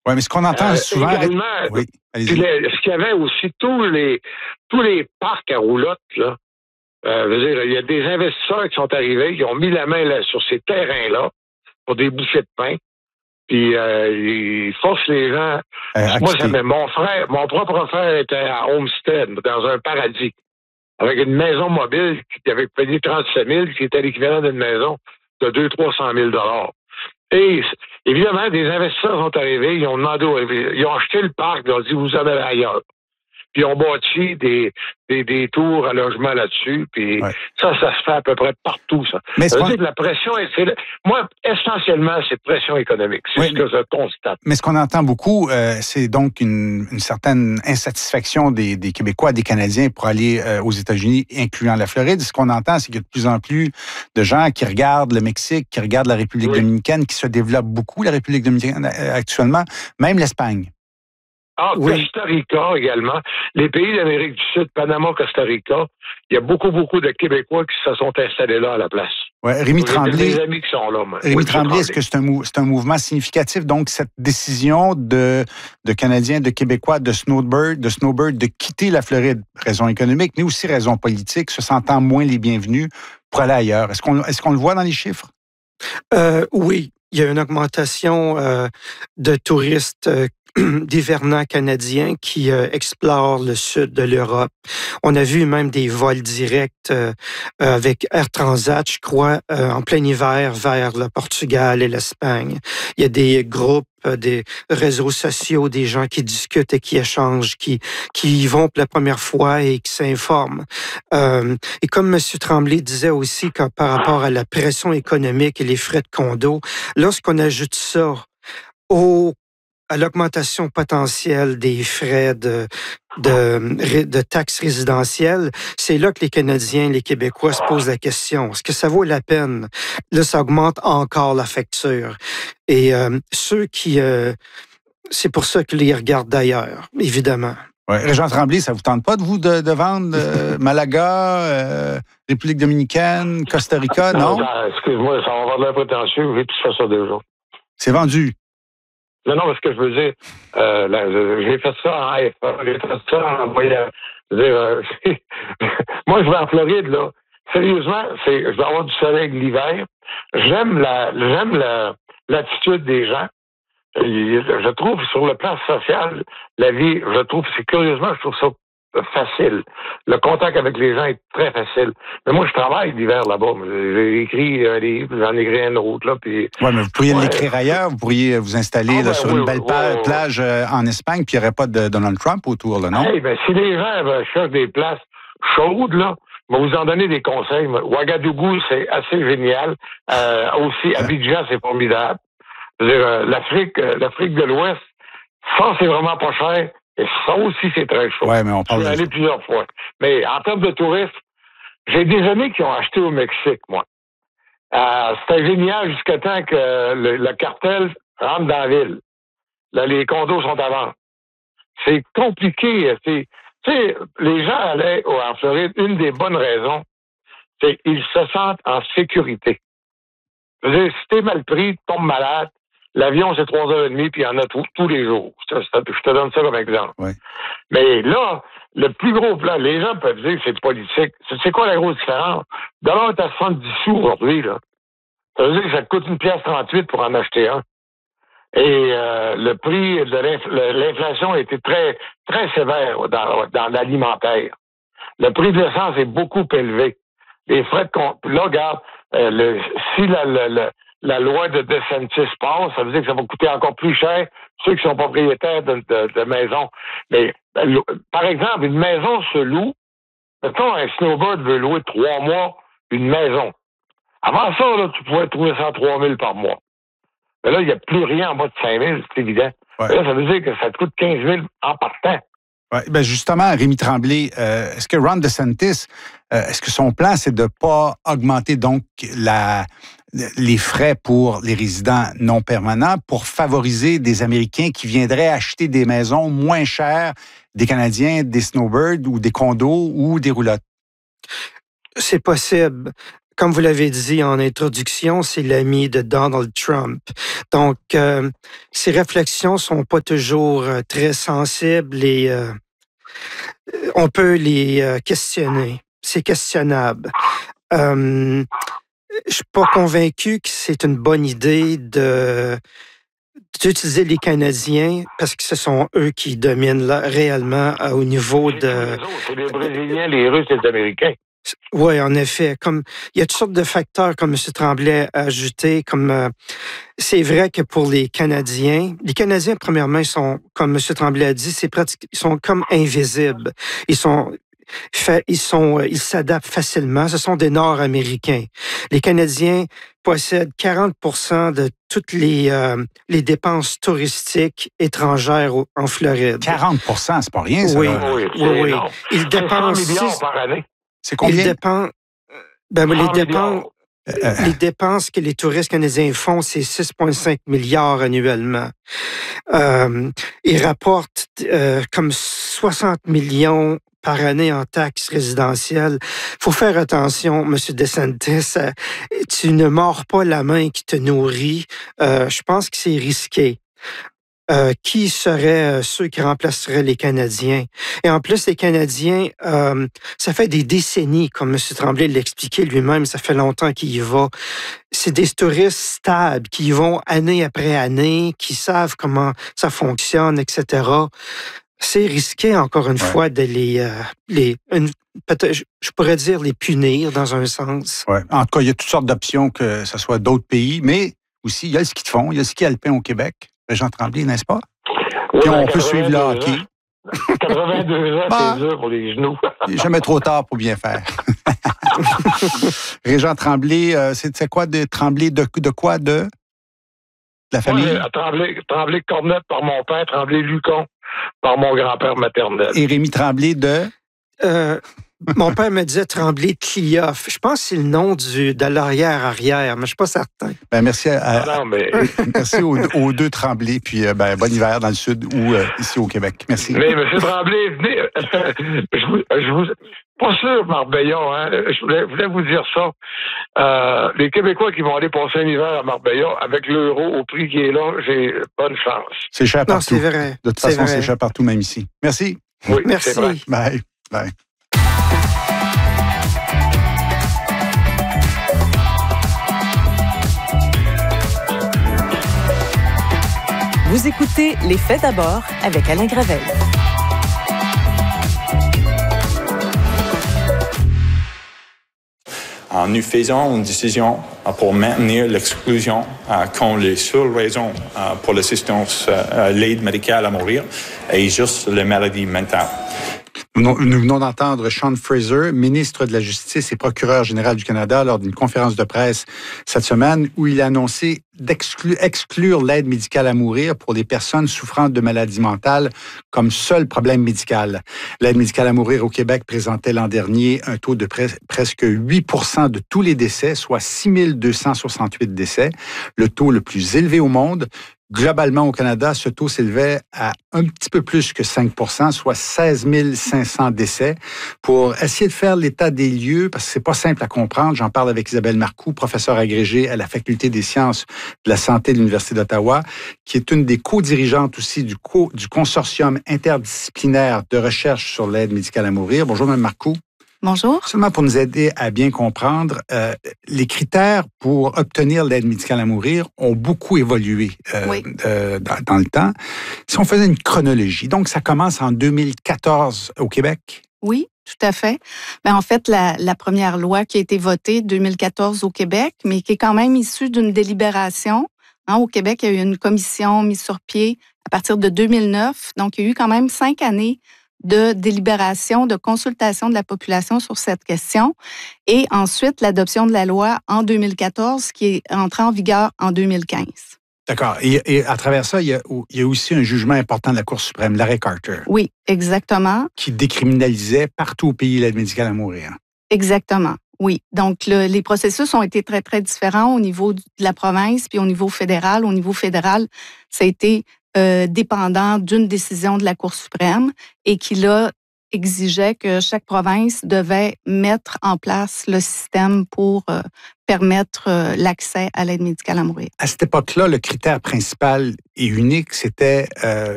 Oui, mais ce qu'on entend souvent... Également, Oui, puis ce qu'il y avait aussi, tous les parcs à roulotte, là, je veux dire, il y a des investisseurs qui sont arrivés, qui ont mis la main là, sur ces terrains-là pour des bouchées de pain. Puis ils forcent les gens. Moi, mon propre frère était à Homestead, dans un paradis, avec une maison mobile qui avait payé 37 000, qui était l'équivalent d'une maison de 200 000 $300 000. Et évidemment, des investisseurs sont arrivés, ils ont demandé, ils ont acheté le parc, ils ont dit, vous en allez ailleurs. Puis ils ont bâti des tours à logement là-dessus. Puis ça se fait à peu près partout, ça. Mais ça veut dire que la pression, moi, essentiellement, c'est pression économique. C'est ce que je constate. Mais ce qu'on entend beaucoup, c'est donc une certaine insatisfaction des Québécois, des Canadiens pour aller aux États-Unis, incluant la Floride. Ce qu'on entend, c'est qu'il y a de plus en plus de gens qui regardent le Mexique, qui regardent la République dominicaine, qui se développe beaucoup, la République dominicaine actuellement, même l'Espagne. Ah, Costa Rica également. Les pays d'Amérique du Sud, Panama, Costa Rica, il y a beaucoup de Québécois qui se sont installés là à la place. Ouais, Rémi Tremblay. Des amis qui sont là. Rémi Tremblay, est-ce que c'est un mouvement significatif? Donc, cette décision de Canadiens, de Québécois, de Snowbird, de quitter la Floride, raison économique, mais aussi raison politique, se sentant moins les bienvenus pour aller ailleurs. Est-ce qu'on le voit dans les chiffres? Oui. Il y a une augmentation de touristes d'hivernants canadiens qui explorent le sud de l'Europe. On a vu même des vols directs avec Air Transat, je crois, en plein hiver vers le Portugal et l'Espagne. Il y a des groupes, des réseaux sociaux, des gens qui discutent et qui échangent, qui y vont pour la première fois et qui s'informent. Et comme M. Tremblay disait aussi que par rapport à la pression économique et les frais de condo, lorsqu'on ajoute ça à l'augmentation potentielle des frais de taxes résidentielles, c'est là que les Canadiens, les Québécois se posent la question. Est-ce que ça vaut la peine? Là, ça augmente encore la facture. Et ceux qui... c'est pour ça que les regardent d'ailleurs, évidemment. Ouais. Régent Tremblay, ça vous tente pas de vendre Malaga, République dominicaine, Costa Rica, non? Excuse-moi, ça va avoir de l'air prétentieux. J'ai tout fait ça déjà. C'est vendu. Non, parce que je veux dire, j'ai fait ça en AFA, j'ai fait ça en voyage. Moi, je vais en Floride, là. Sérieusement, je vais avoir du soleil l'hiver. J'aime l'attitude des gens. Je trouve, sur le plan social, la vie, je trouve ça facile. Le contact avec les gens est très facile. Mais moi, je travaille l'hiver là-bas. J'ai écrit un livre, j'en ai écrit un autre, là. Puis, mais vous pourriez l'écrire ailleurs. Vous pourriez vous installer sur une belle plage en Espagne, puis il n'y aurait pas de Donald Trump autour, là, non? Si les gens cherchent des places chaudes, là, je vais vous en donner des conseils. Ouagadougou, c'est assez génial. Aussi, Abidjan, c'est formidable. Je veux dire, l'Afrique de l'Ouest, ça, c'est vraiment pas cher. Et ça aussi, c'est très chaud. Ouais, mais on parle je suis allé plusieurs fois. Mais en termes de tourisme, j'ai des amis qui ont acheté au Mexique, moi. C'était génial jusqu'à temps que le cartel rentre dans la ville. Là, les condos sont à vendre. C'est compliqué. Tu sais, les gens allaient en Floride, une des bonnes raisons, c'est qu'ils se sentent en sécurité. Je veux dire, si t'es mal pris, tu tombes malade, l'avion, c'est 3h30, puis il y en a tous les jours. Je te donne ça comme exemple. Ouais. Mais là, le plus gros plan, les gens peuvent dire que c'est politique. C'est quoi la grosse différence? Dollar est à 70 sous aujourd'hui, là. Ça veut dire que ça te coûte 1,38 $ pour en acheter un. Et le prix de l'inflation a été très, très sévère dans l'alimentaire. Le prix de l'essence est beaucoup élevé. Les frais de là, regarde, si la loi de DeSantis passe, ça veut dire que ça va coûter encore plus cher ceux qui sont propriétaires de maisons. Mais, par exemple, une maison se loue. Mettons, un snowbird veut louer 3 mois une maison. Avant ça, là, tu pouvais trouver ça à 3 000 par mois. Mais là, il n'y a plus rien en bas de 5 000, c'est évident. Ouais. Là, ça veut dire que ça te coûte 15 000 en partant. Ouais, ben justement, Rémi Tremblay, est-ce que Ron DeSantis, est-ce que son plan, c'est de ne pas augmenter donc les frais pour les résidents non permanents pour favoriser des Américains qui viendraient acheter des maisons moins chères des Canadiens, des snowbirds ou des condos ou des roulottes? C'est possible. comme vous l'avez dit en introduction, c'est l'ami de Donald Trump. Donc, ses réflexions sont pas toujours très sensibles et on peut les questionner. C'est questionnable. Je suis pas convaincu que c'est une bonne idée d'utiliser les Canadiens parce que ce sont eux qui dominent là, réellement au niveau de... C'est les Brésiliens, les Russes et les Américains. Oui, en effet. Comme il y a toutes sortes de facteurs, comme M. Tremblay a ajouté, comme c'est vrai que pour les Canadiens, premièrement, ils sont, comme M. Tremblay a dit, ils sont comme invisibles. Ils s'adaptent facilement. Ce sont des Nord-Américains. Les Canadiens possèdent 40% de toutes les dépenses touristiques étrangères en Floride. 40%, c'est pas rien, ça. Oui, là. oui. Ils dépensent 100 milliards par année. C'est combien? Les dépenses que les touristes canadiens font, c'est 6,5 milliards annuellement. Ils rapportent comme 60 millions par année en taxes résidentielles. Faut faire attention, M. DeSantis. Tu ne mords pas la main qui te nourrit. Je pense que c'est risqué. Qui seraient ceux qui remplaceraient les Canadiens? Et en plus, les Canadiens, ça fait des décennies, comme M. Tremblay l'expliquait lui-même, ça fait longtemps qu'il y va. C'est des touristes stables qui y vont année après année, qui savent comment ça fonctionne, etc. C'est risqué, encore une fois, de peut-être, je pourrais dire les punir dans un sens. Ouais. En tout cas, il y a toutes sortes d'options, que ce soit d'autres pays, mais aussi, il y a le ski de fond, il y a le ski alpin au Québec. Jean Tremblay, n'est-ce pas? Oui, puis on peut suivre le hockey. 82 ans, c'est dur pour les genoux. Il n'est jamais trop tard pour bien faire. Régent Tremblay, c'est quoi de Tremblay de quoi? De la famille? Oui, Tremblay Cornette par mon père, Tremblay Lucon par mon grand-père maternel. Et Rémi Tremblay de? Mon père me disait Tremblay Clioff. Je pense que c'est le nom de l'arrière-arrière, mais je ne suis pas certain. Ben, merci merci aux deux Tremblay, puis bon hiver dans le sud ou ici au Québec. Merci. Mais M. Tremblay, venez, je vous pas sûr, Marbella, hein, je voulais vous dire ça. Les Québécois qui vont aller passer un hiver à Marbella, avec l'euro au prix qui est là, j'ai bonne chance. C'est cher partout. Non, c'est vrai. De toute façon, c'est cher partout, même ici. Merci. Oui, merci. C'est vrai. Bye. Bye. Vous écoutez Les Faits d'abord avec Alain Gravel. Nous faisons une décision pour maintenir l'exclusion quand les seules raisons pour l'assistance, l'aide médicale à mourir est juste la maladie mentale. Nous venons d'entendre Sean Fraser, ministre de la Justice et procureur général du Canada, lors d'une conférence de presse cette semaine où il a annoncé d'exclure l'aide médicale à mourir pour les personnes souffrant de maladies mentales comme seul problème médical. L'aide médicale à mourir au Québec présentait l'an dernier un taux de presque 8% de tous les décès, soit 6 268 décès, le taux le plus élevé au monde. Globalement, au Canada, ce taux s'élevait à un petit peu plus que 5%, soit 16 500 décès. Pour essayer de faire l'état des lieux, parce que c'est pas simple à comprendre, j'en parle avec Isabelle Marcoux, professeure agrégée à la Faculté des sciences de la santé de l'Université d'Ottawa, qui est une des co-dirigeantes aussi du consortium interdisciplinaire de recherche sur l'aide médicale à mourir. Bonjour, Mme Marcoux. Bonjour. Seulement pour nous aider à bien comprendre, les critères pour obtenir l'aide médicale à mourir ont beaucoup évolué dans le temps. Si on faisait une chronologie, donc ça commence en 2014 au Québec? Oui, tout à fait. En fait, la première loi qui a été votée 2014 au Québec, mais qui est quand même issue d'une délibération. Au Québec, il y a eu une commission mise sur pied à partir de 2009. Donc, il y a eu quand même 5 années de délibération, de consultation de la population sur cette question. Et ensuite, l'adoption de la loi en 2014 qui est entrée en vigueur en 2015. D'accord. Et à travers ça, il y a aussi un jugement important de la Cour suprême, l'arrêt Carter. Oui, exactement. Qui décriminalisait partout au pays l'aide médicale à mourir. Exactement. Oui. Donc, les processus ont été très, très différents au niveau de la province puis au niveau fédéral. Au niveau fédéral, ça a été dépendant d'une décision de la Cour suprême et qui, là, exigeait que chaque province devait mettre en place le système pour permettre l'accès à l'aide médicale à mourir. À cette époque-là, le critère principal et unique, c'était